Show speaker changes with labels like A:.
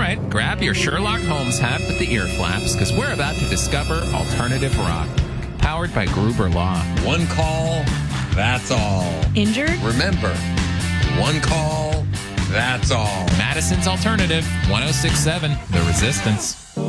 A: right, grab your Sherlock Holmes hat with the ear flaps, because we're about to discover alternative rock. Powered by Gruber Law.
B: One call, that's all.
C: Injured?
B: Remember, one call, that's all.
A: Madison's Alternative, 106.7 The Resistance.